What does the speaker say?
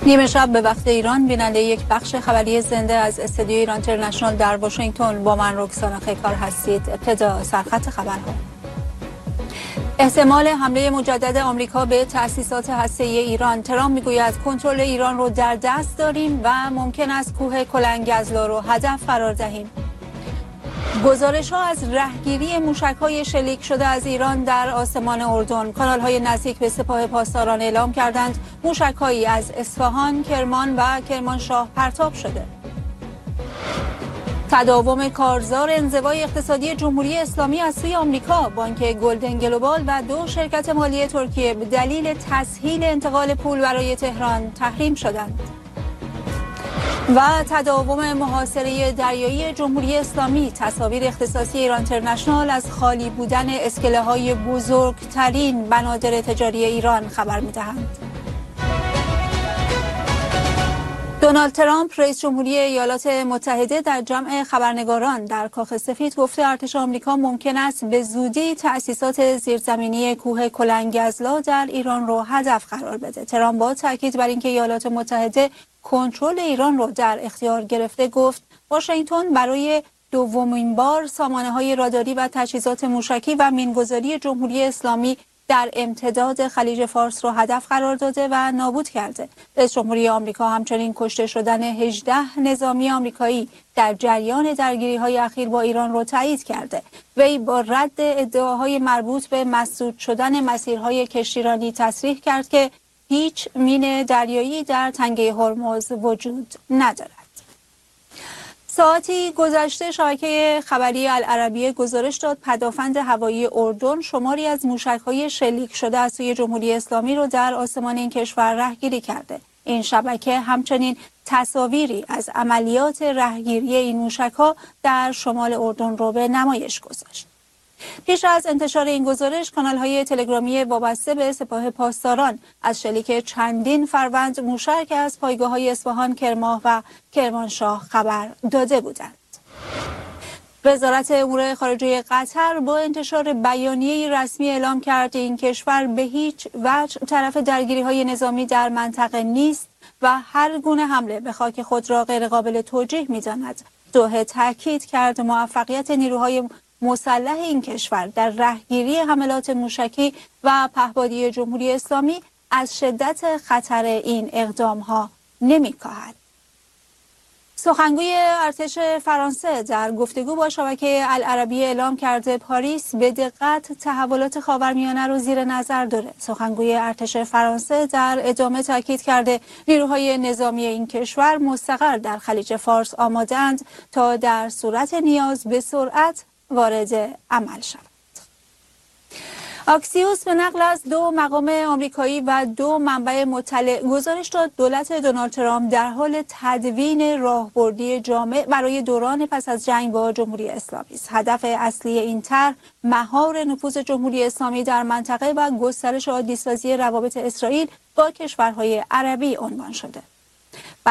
نیمه شب به وقت ایران بیننده یک بخش خبری زنده از استودیوی ایران اینترنشنال در واشنگتن با من رکسانا خیکار هستید. ابتدا سرخط خبرها. احتمال حمله مجدد آمریکا به تأسیسات هسته‌ای ایران. ترامپ میگوید کنترل ایران رو در دست داریم و ممکن است کوه کلنگزلا رو هدف قرار دهیم. گزارش‌ها از رهگیری موشک‌های شلیک شده از ایران در آسمان اردن. کانال‌های نزدیک به سپاه پاسداران اعلام کردند موشک‌هایی از اصفهان، کرمان و کرمانشاه پرتاب شده. تداوم کارزار انزوای اقتصادی جمهوری اسلامی از سوی آمریکا. بانک گلدن گلوبال و 2 شرکت مالی ترکیه به دلیل تسهیل انتقال پول برای تهران تحریم شدند. و تداوم محاصره دریایی جمهوری اسلامی. تصاویر اختصاصی ایران اینترنشنال از خالی بودن اسکله‌های بزرگترین بنادر تجاری ایران خبر می‌دهند. دونالد ترامپ رئیس جمهوری ایالات متحده در جمع خبرنگاران در کاخ سفید گفته ارتش آمریکا ممکن است به زودی تأسیسات زیرزمینی کوه کلنگزلا در ایران را هدف قرار بده. ترامپ با تاکید بر اینکه ایالات متحده کنترل ایران را در اختیار گرفته گفت واشنگتن برای دومین بار سامانه‌های راداری و تجهیزات موشکی و مین‌گذاری جمهوری اسلامی در امتداد خلیج فارس را هدف قرار داده و نابود کرده. رئیس جمهوری آمریکا همچنین کشته شدن 18 نظامی آمریکایی در جریان درگیری‌های اخیر با ایران را تایید کرده. وی با رد ادعاهای مربوط به مسدود شدن مسیرهای کشتیرانی تصریح کرد که هیچ مین دریایی در تنگه هرمز وجود ندارد. ساعتی گذشته شبکه خبری العربیه گزارش داد پدافند هوایی اردن شماری از موشک‌های شلیک شده از سوی جمهوری اسلامی را در آسمان این کشور رهگیری کرده. این شبکه همچنین تصاویری از عملیات رهگیری این موشک‌ها در شمال اردن را به نمایش گذاشت. پیش از انتشار این گزارش کانال‌های تلگرامی وابسته به سپاه پاسداران از شلیک چندین فروند موشک از پایگاه‌های اصفهان، کرمان و کرمانشاه خبر داده بودند. وزارت امور خارجه قطر با انتشار بیانیه‌ای رسمی اعلام کرد این کشور به هیچ وجه طرف درگیری‌های نظامی در منطقه نیست و هر گونه حمله به خاک خود را غیرقابل توجیه می‌داند. دوحه تاکید کرد موفقیت نیروهای مسلح این کشور در رهگیری حملات موشکی و پهپادی جمهوری اسلامی از شدت خطر این اقدام‌ها نمی‌کاهد. سخنگوی ارتش فرانسه در گفتگو با شبکه العربیه اعلام کرده پاریس به دقت تحولات خاورمیانه را زیر نظر داره. سخنگوی ارتش فرانسه در ادامه تاکید کرده نیروهای نظامی این کشور مستقر در خلیج فارس آماده‌اند تا در صورت نیاز به سرعت وارد عمل شود. آکسیوس به نقل از 2 مقام آمریکایی و 2 منبع مطلع گزارش داد دولت دونالد ترامپ در حال تدوین راهبردی جامع برای دوران پس از جنگ با جمهوری اسلامی است. هدف اصلی این طرح مهار نفوذ جمهوری اسلامی در منطقه و گسترش عادی‌سازی روابط اسرائیل با کشورهای عربی عنوان شده.